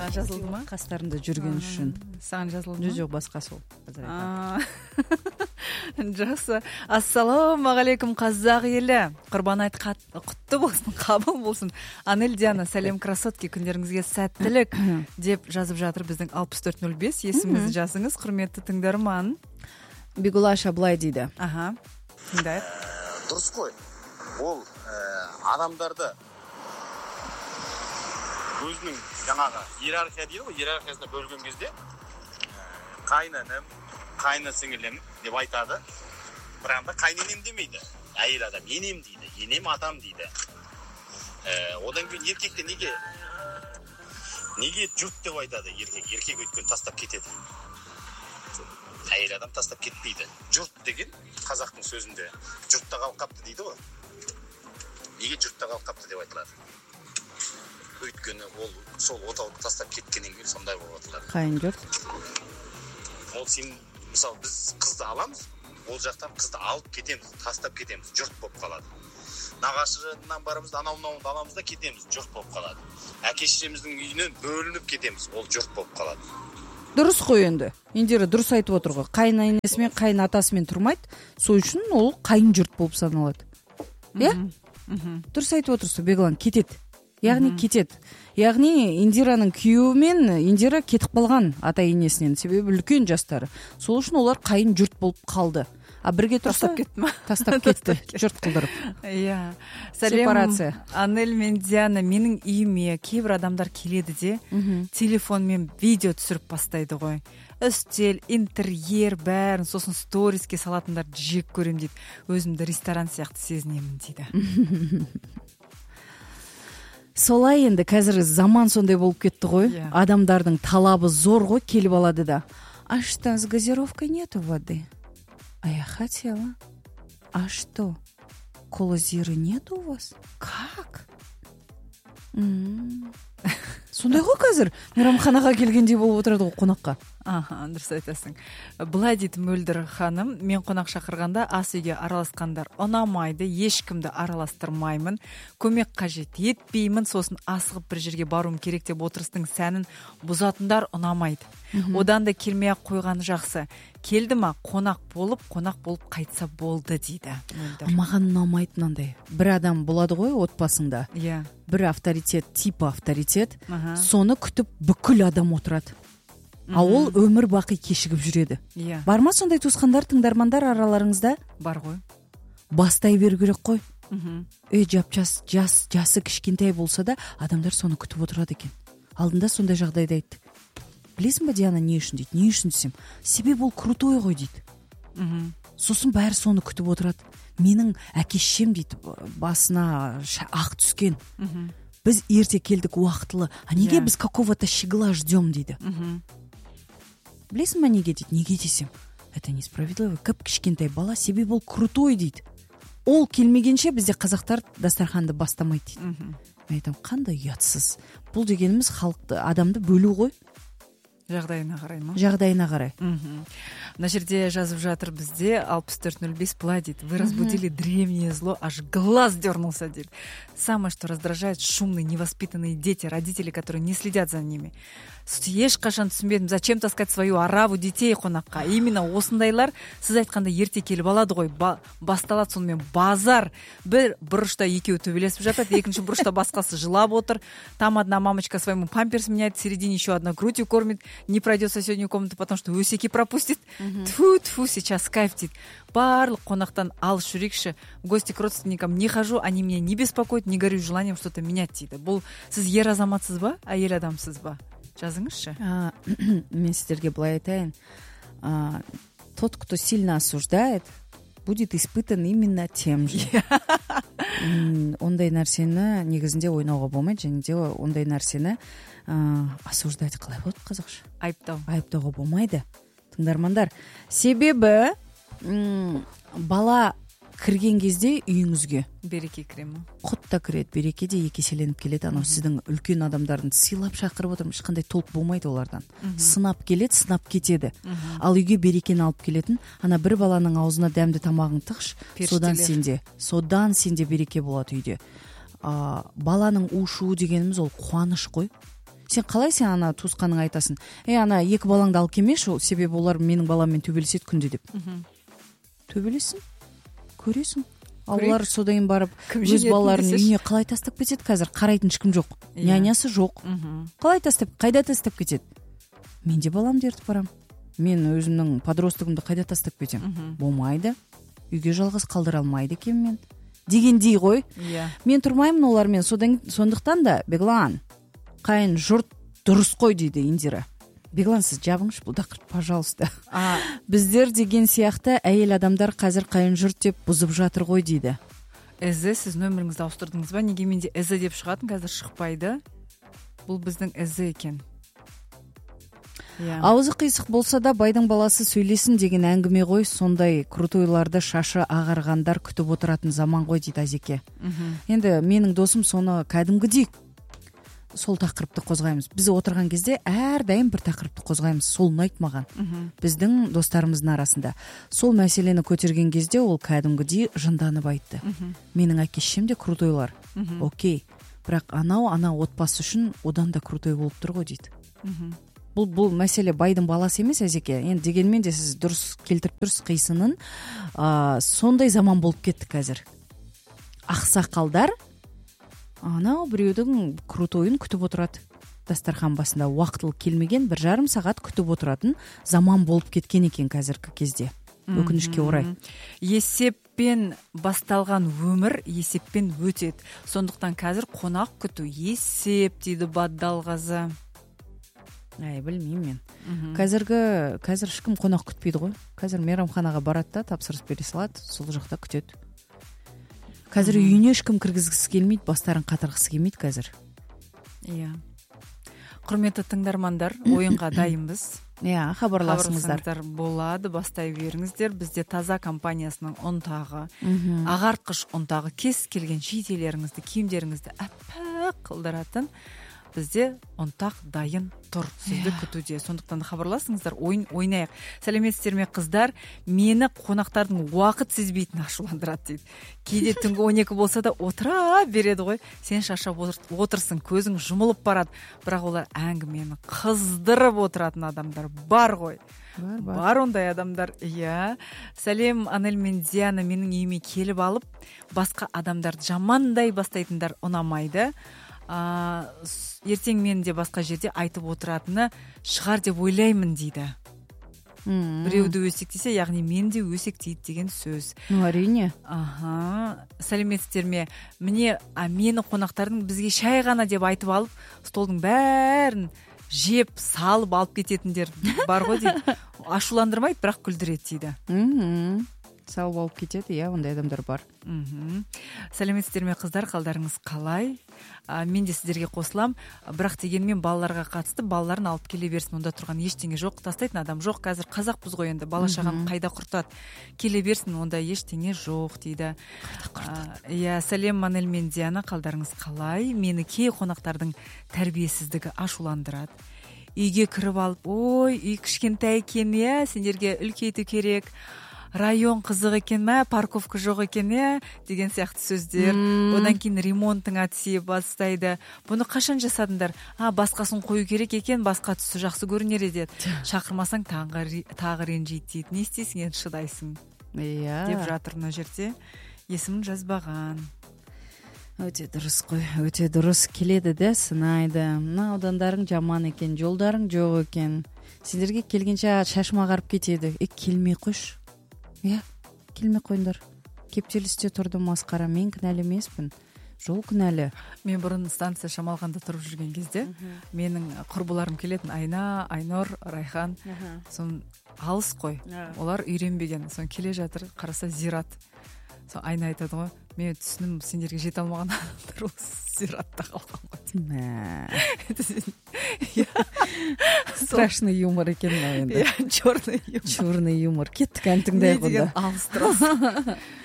Саған жазылды ма? Қастарында жүрген үшін. Саған жазылды ма? Жоқ, басқа сол. Жақсы. Ассалаумағалейкум қазақ елі. Құрбан айт құтты болсын, қабыл болсын. Анель, Диана, сәлем красотки, күндеріңізге сәттілік деп жазып жатыр біздің 6405. Есіміңізді жазыңыз, құрметті тыңдарман. Бигулаша былай дейді. Аха, тыңдайық. Дұрыс қой. Ол адамдарды өзінің жаңағы иерархия дейді ғой, иерархиясына бөлген кезде қайнанам, қайны сіңілім деп айтады. Бірақ та қайненем демейді. Әйел адам енем дейді, енем атам дейді. Одан кейін еркекте неге жұрт деп айтады еркек? Еркек өткен тастап кетеді. Әйел адам тастап кетпейді. Жұрт деген қазақтың сөзінде жұртта қалып қапты дейді ғой. Неге жұртта қалып қапты деп айтылады? Өйткені ол сол отауды тастап кеткеннен кейін сондай болып атылады. Қайын жұрт. Ол сен, мысалы, біз қызды аламыз, ол жақтан қызды алып кетеміз, тастап кетеміз, жұрт болып қалады. Нағашыдан барымыз, анау-мынауынды аламыз да кетеміз, жұрт болып қалады. Әке-шешеміздің үйінен бөлініп кетеміз, ол жұрт болып қалады. Дұрыс қой енді. Индира дұрыс айтып отыр ғой. Қайын енесімен, қайын атасымен тұрмайды. Сол үшін ол қайын жұрт болып саналады. Иә? Дұрыс айтып отырсыз, Беглан кетеді. Яғни кетеді. Яғни Индираның күйеуімен Индира кетіп қалған ата енесінен, себебі үлкен жастары. Сол үшін олар қайын жұрт болып қалды. Бірге тұрса тастап кетті, жұрт қылдырып. Иә. Сәлем, Анель мен Диана, менің үйіме кейбір адамдар келеді де, телефонмен видео түсіріп бастайды ғой. Үстел, интерьер бәрін, сосын сториске салатындар жек көрем дейді. Өзімді ресторан сияқты сезінемін дейді. Солай енді қазір заман сондай болып кетті ғой. Адамдардың талабы зор ғой, келіп алады да. А что, с газировкой нету воды? А я хотела. А что, колы-зиры нет у вас? Как? Сондай ғой қазір. Мейрамханаға келгендей болып отырады ғой қонаққа. Дұрыс айтасың. Былай дейді Мөлдір ханым, мен қонақ шақырғанда ас үйге араласқандар ұнамайды, ешкімді араластырмаймын, көмек қажет етпеймін, сосын асығып бір жерге баруым керек деп отырыстың сәнін бұзатындар ұнамайды. Одан да келмей қойғаны жақсы. Келді ма, қонақ болып қайтса болды дейді. Маған ұнамайды мынандай. Бір адам болады ғой отбасыңда. Бір авторитет, типа авторитет. Соны күтіп бүкіл адам отырады. А ол өмір бақи кешігіп жүреді. Бар ма сондай туысқандар, тыңдармандар араларыңызда? Бар ғой. Бастай беру керек қой. Жасы кішкентай болса да адамдар соны күтіп отырады екен. Алдында сондай жағдайда айтты. Білесің ба, Диана, не үшін дейді? Не үшін десем? Себебі ол крутой ғой дейді. Сосын бәрі соны күтіп отырады. Менің әке-шешем дейді, басына ақ түскен. Біз ерте келдік уақытылы. А неге біз какого-то щегла ждем дейді. Білесің ба неге дейді? Неге десем? Это несправедливо. Кішкентай бала, себебі ол крутой дейді. Ол келмегенше бізде қазақтар дастарханды бастамайды дейді. Мен айтам, қандай ұятсыз. Бұл дегеніміз халықты, адамды бөлу ғой. Жағдайына қарай ма? Жағдайына қарай. Мына жерде жазып жатыр бізде 6405 былай дейді. Вы разбудили древнее зло, аж глаз дернулся дейді. Самое, что раздражает, шумные, невоспитанные дети, родители, которые не следят за ними. Ешқашан түсінбедім, зачем таскать свою араву детей қонаққа. Именно осындайлар, сіз айтқанда ерте келіп алады ғой, басталады сонымен базар. Бір бұрышта екеуі төбелесіп жатады, екінші бұрышта басқасы жылап отыр. Там одна мамочка своему памперс меняет, в середине еще одна грудью кормит, не пройдет в соседнюю комнату, потому что өсеки пропустит. Тьфу, сейчас кайф дейді. Барлық қонақтан алыс жүрекші, в гости к родственникам не хожу, они меня не беспокоят, не горю желанием что-то менять дейді. Бұл сіз ер азаматсыз ба, әйел адамсыз ба? Жазыңызшы. Мен сіздерге былай айтайын. Тот, кто сильно осуждает, будет испытан именно тем же. Ондай нәрсені негізінде ойнауға болмайды, және де ондай нәрсені осуждать қалай болады қазақша? Айыптауға болмайды. Тыңдармандар, себебі бала кірген кезде үйіңізге береке кіре ма? Құт та кіреді, береке де екеселеніп келеді. Анау сіздің үлкен адамдарын сыйлап шақырып отырмын, ешқандай толк болмайды олардан. Сынап келеді, сынап кетеді. Ал үйге берекені алып келетін, ана бір баланың аузына дәмді тамағын тықш, содан сенде береке болады үйде. Баланың у-шуы дегеніміз ол қуаныш қой. сен қалай сен ана туысқаныңа айтасың, ана 2 балаңды алып келмеші, себебі олар менің баламмен төбелеседі күнде деп. Төбелессін, көресің. Олар содан барып өз балаларын үйіне қалай тастап кетеді қазір? Қарайтын ешкім жоқ, нянясы жоқ. Қалай тастап, қайда тастап кетеді? Мен де баламды ертіп барам. Мен өзімнің подростогымды қайда тастап кетем? Болмайды. Үйге жалғыз қалдыра алмайды екен мен. Дегендей ғой. Мен тұрмаймын олармен. Сондықтан да Беглан, қайын жұрт дұрыс қой дейді Индира. Беглан, сіз жабыңыз бұл тақырып, пожалуйста. Біздер деген сияқты әйел адамдар қазір қайын жұрт деп бұзып жатыр ғой дейді. Эзе, сіз нөміріңізді ауыстырдыңыз ба? Неге менде Эзе деп шығатын, қазір шықпайды. Бұл біздің Эзе екен. Аузы қисық болса да байдың баласы сөйлесін деген әңгіме ғой. Сондай крутойларды шашы ағарғандар күтіп отыратын заман ғой дейді Азеке. Енді менің досым соны кәдімгідей сол тақырыпты қозғаймыз. Біз отырған кезде әрдайым бір тақырыпты қозғаймыз. Сол ұнайды маған. Біздің достарымыздың арасында. Сол мәселені көтерген кезде ол кәдімгідей жынданып айтты. Менің әке-шешем де крутойлар. Окей. Бірақ ана отбасы үшін одан да крутой болып тұр ғой дейді. Бұл мәселе байдың баласы емес, Азеке. Енді дегенмен де сіз дұрыс келтіріп тұрсыз қисынын. Сондай заман болып кетті қазір. Ақсақалдар анау біреудің крутойын күтіп отырады. Дастархан басында уақытылы келмеген 1,5 сағат күтіп отыратын заман болып кеткен екен қазіргі кезде. Өкінішке орай. Есеппен басталған өмір есеппен өтеді. Сондықтан қазір қонақ күту есеп дейді Баддалғазы. Білмеймін мен. Қазір ешкім қонақ күтпейді ғой. Қазір мейрамханаға барады да тапсырыс бере салады, сол жақта күтеді. Қазір үйіне ешкім кіргізгісі келмейді, бастарын қатырғысы келмейді қазір. Құрметті тыңдармандар, ойынға дайынбыз. Хабарласыңыздар. Болады, бастай беріңіздер. Бізде Таза компаниясының ұнтағы, ағартқыш ұнтағы, кез келген жейделеріңізді, киімдеріңізді әппақ қылдыратын бізде ұнтақ дайын тұр, сізді күтуде. Сондықтан да хабарласыңыздар, ойнайық. Сәлеметсіздер ме қыздар? Мені қонақтардың уақыт сезбейтін ашуландырады дейді. Кейде түнгі 12 болса да отыра береді ғой. Сен шаршап отырсың, көзің жұмылып барады. Бірақ олар әңгімені қыздырып отыратын адамдар бар ғой. Бар ондай адамдар. Сәлем, Анель мен Диана, менің үйіме келіп алып, басқа адамдарды жамандай бастайтындар ұнамайды. Ертең мен де басқа жерде айтып отыратыны шығар деп ойлаймын дейді. Біреуді өсектесе, яғни мен де өсектейді деген сөз. Әрине. Сәлеметсіздер ме? Мені қонақтардың бізге шай ғана деп айтып алып, столдың бәрін жеп, салып алып кететіндер бар ғой дейді. Ашуландырмайды, бірақ күлдіреді дейді. Салып алып кетеді, ондай адамдар бар. Сәлеметсіздер ме қыздар, қалдарыңыз қалай? Мен де сіздерге қосылам. Бірақ дегенмен балаларға қатысты, балаларын алып келе берсін, онда тұрған ештеңе жоқ, тастайтын адам жоқ. Қазір қазақпыз ғой, енді бала шағаны қайда құртады? Келе берсін, онда ештеңе жоқ дейді. Сәлем, Манель мен Диана, қалдарыңыз қалай? Мені кей қонақтардың тәрбиесіздігі ашуландырады. Үйге кіріп алып, ой, үй кішкентай екен, сендерге үлкейту керек. Район қызық екен ме, парковка жоқ екен деген сияқты сөздер. Одан кейін ремонтыңа тие бастайды. Бұны қашан жасадыңдар? Басқасын қою керек екен, басқа түсі жақсы көрінер еді. Шақырмасаң тағы ренжиді дейді. Не істейсің, енді шыдайсың деп жатыр мына жерде. Есімін жазбаған. Өте дұрыс қой, өте дұрыс. Келеді де сынайды. Мына аудандарың жаман екен, жолдарың жоқ екен. Сендерге келгенше шашым ағарып кетеді. Келмей қойшы. Келмей қойындар. Кептелісте тұрдым, масқара. Мен кінәлі емеспін. Жол кінәлі. Мен бұрын станция Шамалғанда тұрып жүрген кезде менің құрбыларым келетін, Айна, Айнор, Райхан. Сон алыс қой. Олар үйренбеген. Сон келе жатыр, қараса зират. Сон Айна айтады ғой, мен түсінім, сендерге жете алмаған адамдар ол зиратта қалған ғой. Страшный юмор екен мына енді. Черный юмор. Черный юмор. Кеттік ән тыңдайық онда. Не деген алыс тұрасың.